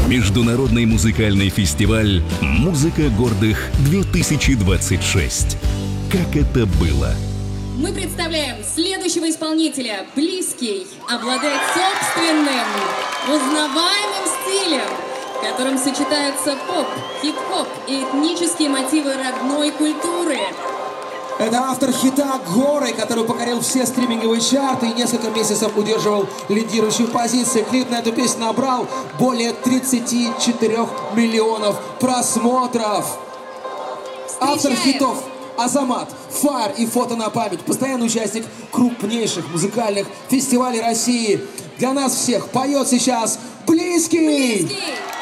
Международный музыкальный фестиваль «Музыка гордых-2026». Как это было? Мы представляем следующего исполнителя. Близкий, обладает собственным, узнаваемым стилем, в котором сочетаются поп, хип-хоп и этнические мотивы родной культуры. Это автор хита «Горы», который покорил все стриминговые чарты и несколько месяцев удерживал лидирующую позицию. Клип на эту песню набрал более 34 миллионов просмотров. Автор хитов Азамат, Фаер и «Фото на память». Постоянный участник крупнейших музыкальных фестивалей России. Для нас всех поет сейчас Близкий.